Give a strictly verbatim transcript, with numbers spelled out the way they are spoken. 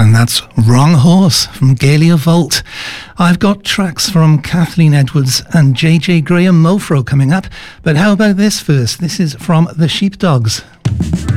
And that's Wrong Horse from Galia Volt. I've got tracks from Kathleen Edwards and J J Graham Mofro coming up, but how about this first? This is from The Sheepdogs.